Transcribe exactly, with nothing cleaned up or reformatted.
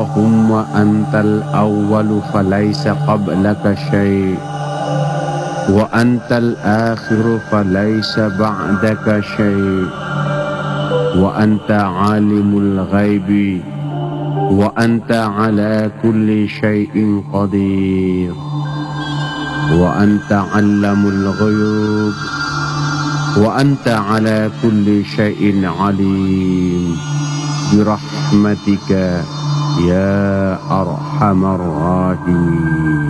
اللهم أنت الأول فليس قبلك شيء وأنت الآخر فليس بعدك شيء وأنت عالم الغيب وأنت على كل شيء قدير وأنت علم الغيوب وأنت على كل شيء عليم برحمتك يا أرحم الراحمين.